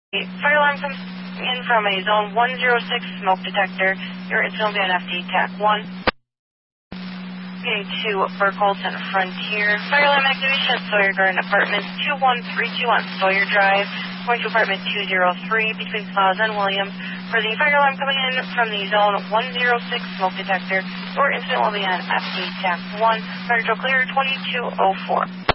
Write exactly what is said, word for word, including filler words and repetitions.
Fire alarm comes in from a zone one zero six smoke detector. Your incident will be on F D TAC one. Getting to Burkholz and Frontier. Fire alarm activation at Sawyer Garden Apartments two one three two on Sawyer Drive. Going to apartment two zero three between Plaza and Williams. For the fire alarm coming in from the zone one zero six smoke detector. Your incident will be on F D TAC one. Fire control clear twenty-two oh four.